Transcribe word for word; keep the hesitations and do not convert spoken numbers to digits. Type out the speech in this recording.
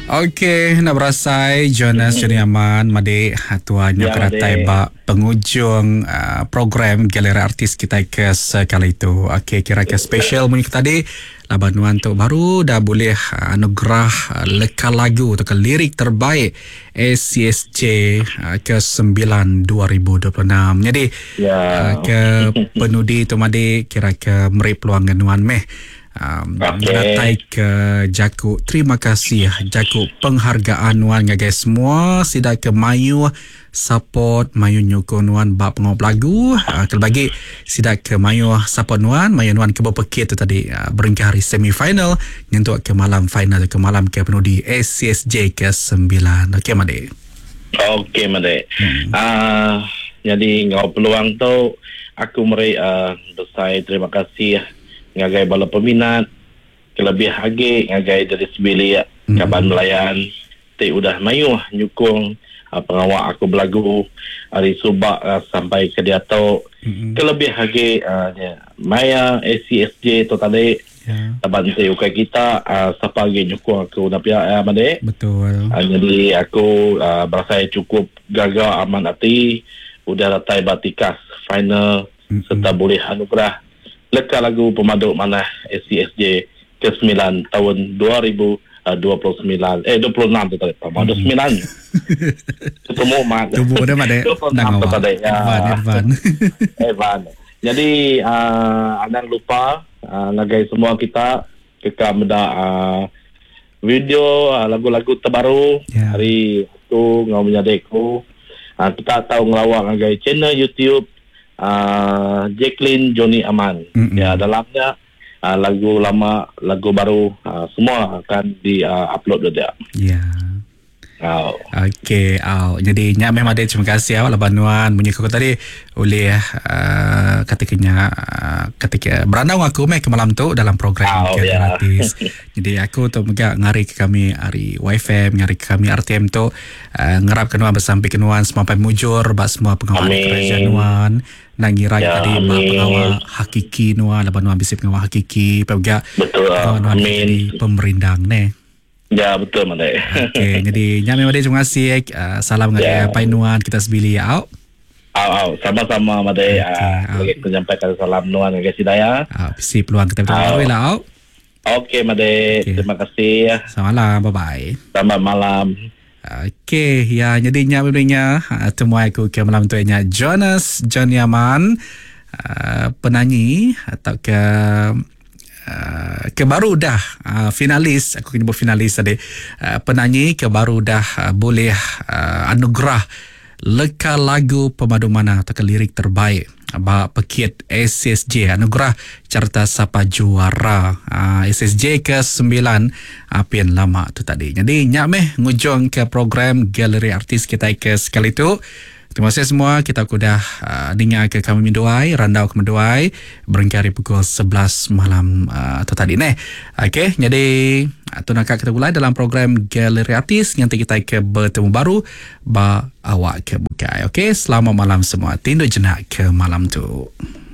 Okey, nak berasai Jonas Mhm. Juniaman Made hatuannya Ya, keratai Made. ba penghujung uh, program Galeri Artis kita ke sekali itu. Okey, kira ke special bunyi tadi labanuan tu baru dah boleh uh, anugerah uh, leka lagu atau ke lirik terbaik A C S J uh, ke sembilan dua ribu dua puluh enam. Jadi Ya. uh, ke penudi tu Made kira ke meri peluang nuan meh. Um, Okey. Natai ke Jaku. Terima kasih Jaku penghargaan nuan ngagai semua sida ke mayu support mayu nyukung nuan bab pengop lagu uh, kelbagi sida ke mayu support nuan mayu nuan ke berpekit tu tadi uh, beringkah hari semifinal nyentuk ke malam final ke malam ke penudi A C S J ke sembilan. Okey Made. Okey, Made. Hmm. Uh, jadi ngau peluang tu aku meri uh, besar terima kasih ngagai bala peminat kelebih hagi ngagai dari sebilik mm-hmm. kaban melayan ti udah mayu nyukung uh, pengawak aku belagu hari subak uh, sampai ke dia tu mm-hmm. kelebih hagi uh, maya A C S J tu tadi yeah. Taban ti ukai kita uh, siapa lagi nyukung aku dah pihak uh, Made. Betul. Uh, jadi aku uh, berasa cukup gagal aman hati udah ratai batikas final mm-hmm. serta boleh anugerah leka lagu pemaduk mana A C S J ke sembilan tahun dua ribu dua puluh sembilan eh dua puluh enam tu tadi pemaduk sembilan ketemu mat tubuh dah Made nang awak tadi ya Evan Evan jadi uh, jangan lupa uh, ngagai semua kita kekam dah uh, video uh, lagu-lagu terbaru yeah. Hari tu ngau menyadeku uh, kita tahu ngelawak ngagai channel YouTube Uh, Jacqueline Johnny Aman. Mm-hmm. Ya dalamnya uh, lagu lama, lagu baru uh, semua akan di uh, upload dia. Ya. Yeah. Oh. Okey, oh. Jadi nyak memang ada terima kasih awak labanuan bunyi aku tadi oleh uh, ketikanya uh, ketika berandau aku meh ke malam tu dalam program oh, Galeri yeah. Artis. Jadi aku tu megak ngari ke kami hari Y F M, ngari ke kami R T M tu uh, ngerap kenuan bersampai kenuan semampai mujur bak semua pengawal kerajaan nuan nang ngira ya, tadi bak pengawal hakiki nuan labanuan bisip pengawal hakiki pegak betul nuan jadi pemerindang ne. Ya betul Made. Okey, jadi nyame Made terima kasih. Uh, salam ngagai yeah. Painuan kita sebili ya. Au. Au au sama-sama Made. Ah okay, uh, menyampaikan salam nuan ngagai sidaya. Ah bisi peluang kita bertemu lah au. Okey Made, okay. Terima kasih. Selamat malam, bye bye. Selamat malam. Okey, ya jadi nyame nya uh, temu aku ke malam tu nya Jonas Juniaman uh, penyanyi atau ke Uh, ke baru dah uh, finalis aku kena buat finalis tadi uh, penyanyi ke baru dah uh, boleh uh, anugerah leka lagu pemadu mana atau ke lirik terbaik ba pekit A C S J anugerah carta sapa juara uh, A C S J ke sembilan apian lama tu tadi. Jadi nyak meh ngujung ke program Galeri Artis kita ke sekali tu. Terima kasih semua. Kita sudah uh, dengar ke kami Meduai, randau ke Meduai berengkari pukul sebelas malam uh, atau tadi ni. Okey, jadi uh, tu nak kita mulai dalam program Galeri Artis nanti kita ke bertemu baru ba awak ke bukai. Okey, selamat malam semua. Tindu jenak ke malam tu.